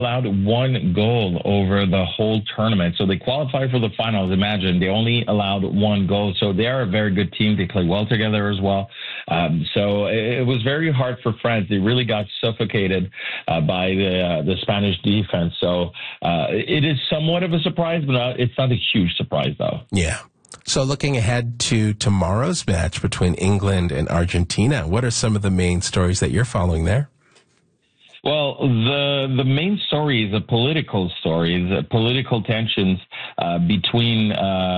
allowed one goal over the whole tournament. So they qualified for the finals. Imagine they only allowed one goal. So they are a very good team. They play well together as well. So it was very hard for France. They really got suffocated by the Spanish defense. So it is somewhat of a surprise, but it's not a huge surprise, though. Yeah. So looking ahead to tomorrow's match between England and Argentina, what are some of the main stories that you're following there? Well, the main story is a political story, the political tensions between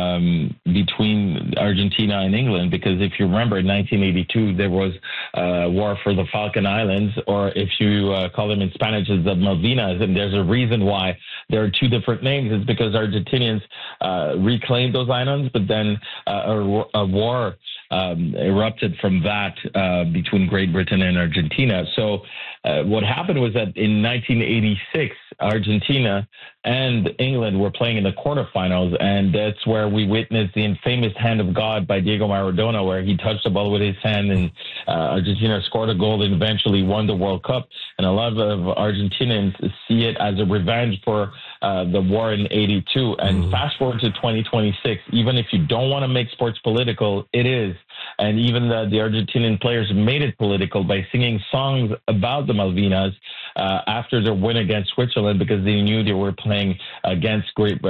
Argentina and England. Because if you remember, in 1982 there was a war for the Falkland Islands, or if you call them in Spanish, it's the Malvinas. And there's a reason why there are two different names. It's because Argentinians reclaimed those islands, but then a war erupted from that between Great Britain and Argentina. So what happened was that in 1986, Argentina and England were playing in the quarterfinals, and that's where we witnessed the infamous hand of God by Diego Maradona, where he touched the ball with his hand, and Argentina scored a goal and eventually won the World Cup. And a lot of Argentinians see it as a revenge for the war in 82. And fast forward to 2026, even if you don't want to make sports political, it is. And even the Argentinian players made it political by singing songs about the Malvinas after their win against Switzerland, because they knew they were playing against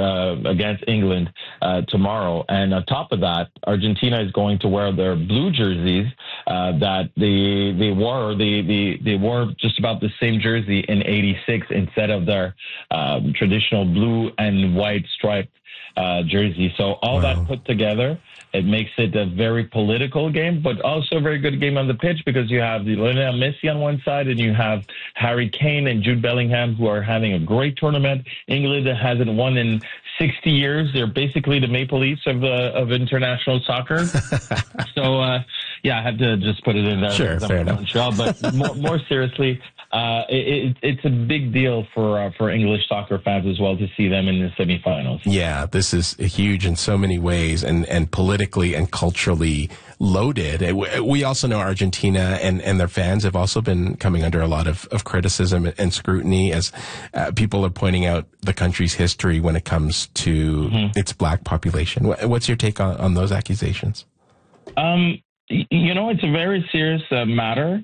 England tomorrow. And on top of that, Argentina is going to wear their blue jerseys that they wore. They wore just about the same jersey in '86 instead of their traditional blue and white striped jersey. So all that put together, it makes it a very political game, but also a very good game on the pitch, because you have Lionel Messi on one side and you have Harry Kane and Jude Bellingham, who are having a great tournament. England hasn't won in 60 years. They're basically the Maple Leafs of international soccer. So, I had to just put it in there. Sure, fair enough. Montreal, but more seriously, it's a big deal for English soccer fans as well to see them in the semifinals. Yeah, this is huge in so many ways, and politically and culturally loaded. We also know Argentina and their fans have also been coming under a lot of criticism and scrutiny as people are pointing out the country's history when it comes to its black population. What's your take on those accusations? It's a very serious matter.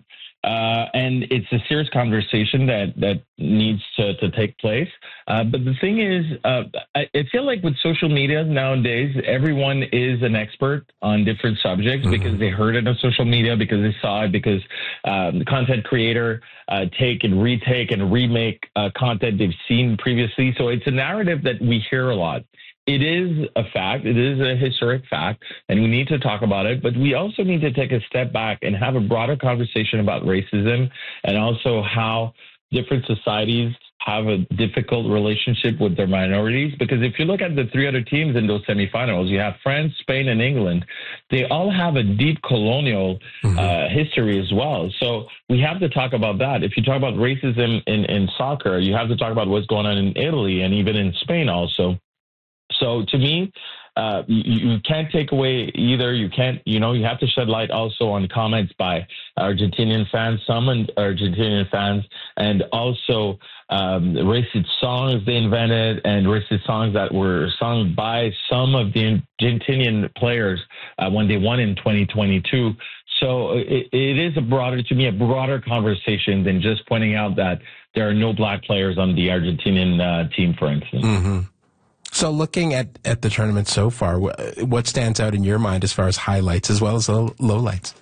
And it's a serious conversation that needs to take place. But the thing is, I feel like with social media nowadays, everyone is an expert on different subjects because they heard it on social media, because they saw it, because the content creator take and retake and remake content they've seen previously. So it's a narrative that we hear a lot. It is a fact. It is a historic fact, and we need to talk about it. But we also need to take a step back and have a broader conversation about racism, and also how different societies have a difficult relationship with their minorities. Because if you look at the three other teams in those semifinals, you have France, Spain, and England. They all have a deep colonial history as well. So we have to talk about that. If you talk about racism in soccer, you have to talk about what's going on in Italy and even in Spain also. So to me, you can't take away either. You can't, you have to shed light also on comments by Argentinian fans, some Argentinian fans, and also racist songs they invented and racist songs that were sung by some of the Argentinian players when they won in 2022. So it is a broader conversation than just pointing out that there are no black players on the Argentinian team, for instance. So looking at the tournament so far, what stands out in your mind as far as highlights as well as lowlights?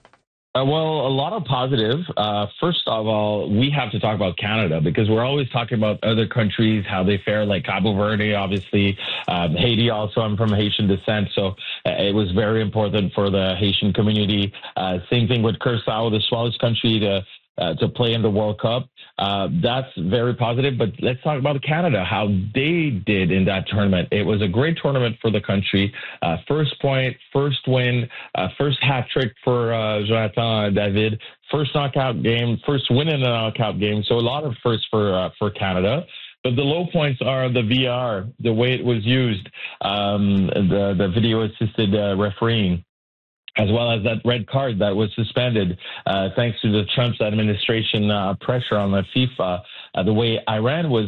Well, a lot of positive. First of all, we have to talk about Canada, because we're always talking about other countries, how they fare, like Cabo Verde, obviously. Haiti also, I'm from Haitian descent, so it was very important for the Haitian community. Same thing with Curaçao, the smallest country to play in the World Cup. That's very positive. But let's talk about Canada, how they did in that tournament. It was a great tournament for the country. First point, first win, first hat trick for Jonathan David, first knockout game, first win in a knockout game. So a lot of firsts for Canada. But the low points are the VAR, the way it was used, the video assisted refereeing. as well as that red card that was suspended thanks to the Trump administration pressure on the FIFA. The way Iran was